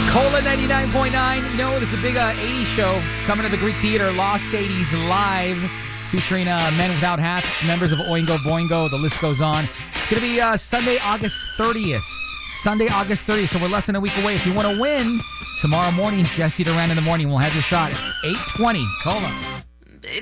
Cola 99.9. You know, there's a big 80s show coming to the Greek Theater, Lost 80s Live, featuring Men Without Hats, members of Oingo Boingo. The list goes on. It's going to be Sunday, August 30th. Sunday, August 30th. So we're less than a week away. If you want to win, tomorrow morning, Jesse Duran in the morning. We'll have your shot at 8:20. Cola.